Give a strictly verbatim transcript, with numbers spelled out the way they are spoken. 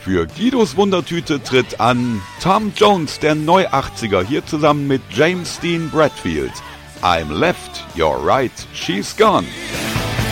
Für Guidos Wundertüte tritt an Tom Jones, der Neuachtziger, hier zusammen mit James Dean Bradfield. I'm left, you're right, she's gone.